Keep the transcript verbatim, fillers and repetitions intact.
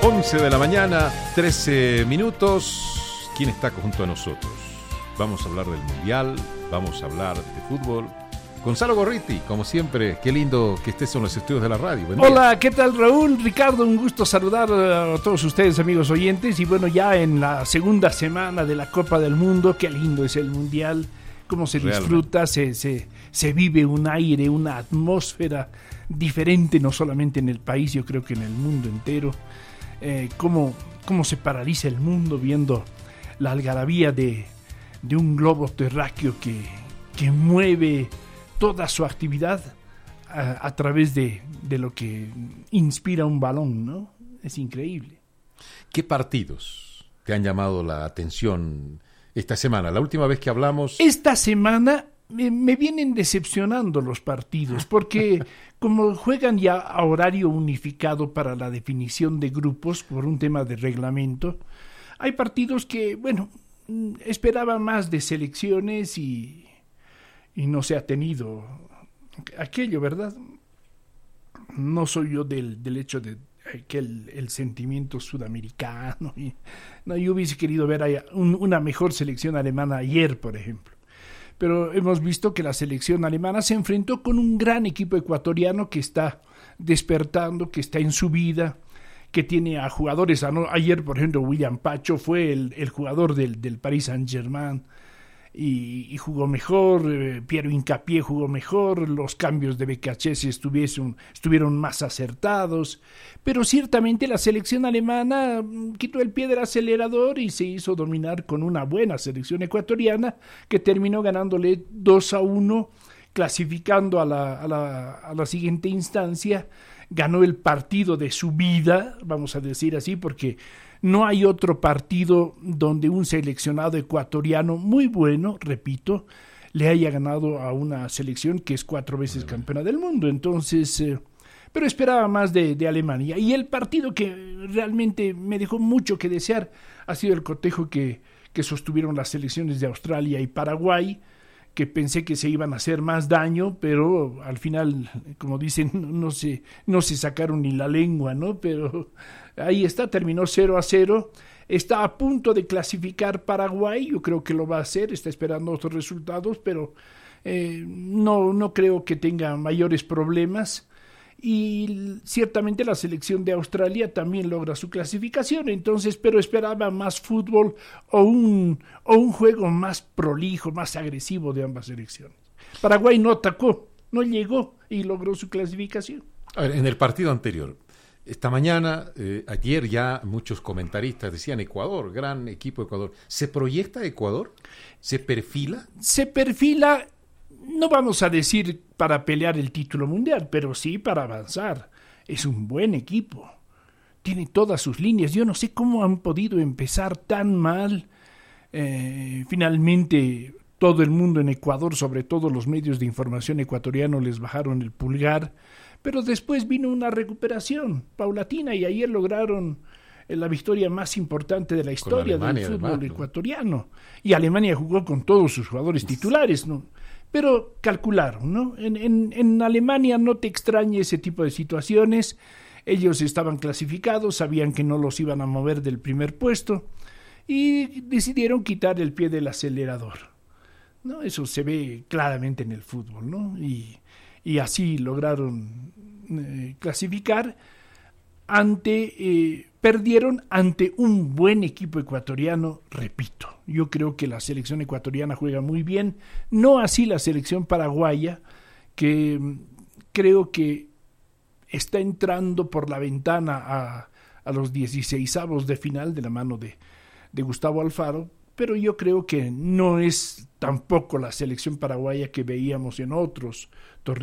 once de la mañana, trece minutos. ¿Quién está junto a nosotros? Vamos a hablar del Mundial, vamos a hablar de fútbol. Gonzalo Gorriti, como siempre, qué lindo que estés en los estudios de la radio. Buen día. Hola, ¿qué tal, Raúl? Ricardo, un gusto saludar a todos ustedes, amigos oyentes. Y bueno, ya en la segunda semana de la Copa del Mundo, qué lindo es el Mundial, cómo se disfruta, se, se, se vive un aire, una atmósfera diferente, no solamente en el país, yo creo que en el mundo entero. Eh, cómo, cómo se paraliza el mundo viendo la algarabía de, de un globo terráqueo que, que mueve toda su actividad a, a través de, de lo que inspira un balón, ¿no? Es increíble. ¿Qué partidos te han llamado la atención esta semana? La última vez que hablamos... Esta semana me, me vienen decepcionando los partidos, porque como juegan ya a horario unificado para la definición de grupos por un tema de reglamento, hay partidos que, bueno, esperaba más de selecciones y... y no se ha tenido aquello, ¿verdad? No soy yo del, del hecho de que el, el sentimiento sudamericano. Y, no, yo hubiese querido ver un, una mejor selección alemana ayer, por ejemplo. Pero hemos visto que la selección alemana se enfrentó con un gran equipo ecuatoriano que está despertando, que está en su vida, que tiene a jugadores. Ayer, por ejemplo, William Pacho fue el, el jugador del, del Paris Saint-Germain. Y, y jugó mejor, eh, Piero Hincapié jugó mejor, los cambios de Becachese estuvieron, estuvieron más acertados, pero ciertamente la selección alemana quitó el pie del acelerador y se hizo dominar con una buena selección ecuatoriana que terminó ganándole dos a uno, clasificando a la, a la, a la siguiente instancia. Ganó el partido de su vida, vamos a decir así, porque no hay otro partido donde un seleccionado ecuatoriano muy bueno, repito, le haya ganado a una selección que es cuatro veces campeona del mundo. Entonces, eh, pero esperaba más de, de Alemania. Y el partido que realmente me dejó mucho que desear ha sido el cotejo que, que sostuvieron las selecciones de Australia y Paraguay, que pensé que se iban a hacer más daño, pero al final, como dicen, no se, no se sacaron ni la lengua, ¿no? Pero ahí está, terminó cero a cero, está a punto de clasificar Paraguay, yo creo que lo va a hacer, está esperando otros resultados, pero eh, no, no creo que tenga mayores problemas. Y ciertamente la selección de Australia también logra su clasificación, entonces, pero esperaba más fútbol o un, o un juego más prolijo, más agresivo de ambas selecciones. Paraguay no atacó, no llegó y logró su clasificación. A ver, en el partido anterior, esta mañana, eh, ayer ya muchos comentaristas decían Ecuador, gran equipo Ecuador. ¿Se proyecta Ecuador? ¿Se perfila? Se perfila... No vamos a decir para pelear el título mundial, pero sí para avanzar. Es un buen equipo. Tiene todas sus líneas. Yo no sé cómo han podido empezar tan mal. Eh, finalmente, todo el mundo en Ecuador, sobre todo los medios de información ecuatorianos, les bajaron el pulgar. Pero después vino una recuperación paulatina y ayer lograron la victoria más importante de la historia del fútbol además, ¿no? ecuatoriano. Y Alemania jugó con todos sus jugadores titulares, ¿no? Pero calcularon, ¿no? En, en, en Alemania no te extrañe ese tipo de situaciones. Ellos estaban clasificados, sabían que no los iban a mover del primer puesto y decidieron quitar el pie del acelerador, ¿no? Eso se ve claramente en el fútbol, ¿no? Y, y así lograron eh, clasificar ante... Eh, Perdieron ante un buen equipo ecuatoriano, repito. Yo creo que la selección ecuatoriana juega muy bien, no así la selección paraguaya, que creo que está entrando por la ventana a, a los dieciseisavos de final de la mano de, de Gustavo Alfaro, pero yo creo que no es tampoco la selección paraguaya que veíamos en otros torneos.